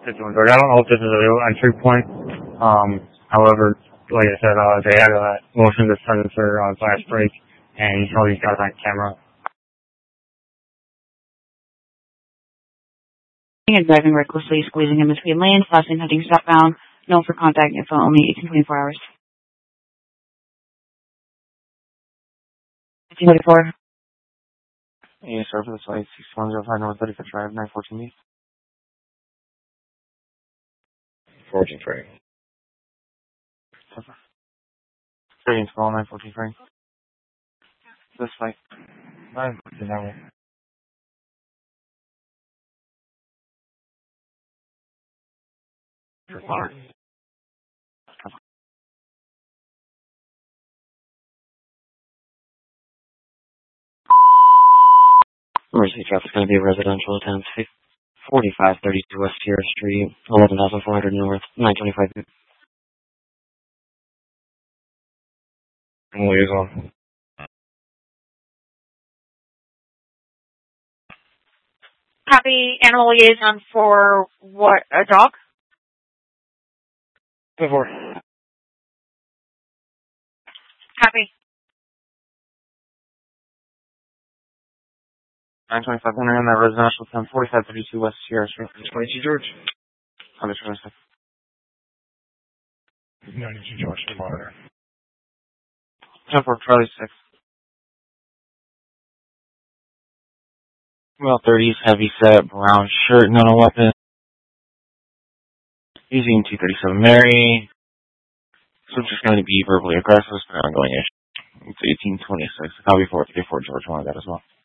51 George. I don't know if this is a real entry point. However, like I said, they had a motion to sentence for glass break, and you saw these guys on camera. And driving recklessly, squeezing in between lanes, flashing, heading southbound, known for contact info only 1824 hours. 1824. Yeah, sir, for the site, 6105 North 35th Drive, 914B. 14-3. 3 and 12, 914-3. This way. 914 that way. For far. Emergency traffic is going to be residential attempts. 4532 West Sierra Street, 11,400 North, 925. Liaison. Copy, animal liaison for what, a dog? 4. Copy. 925, entering that residential attempt, 4532 West Sierra Street. 22 George. Understood. 92 George, to monitor. 10-4, Charlie 6. Well, 30s, heavy set, brown shirt, not a weapon. Using 237 Mary. So it's just going to be verbally aggressive, but ongoing issue. It's 1826. Copy 434 George, wanted that as well.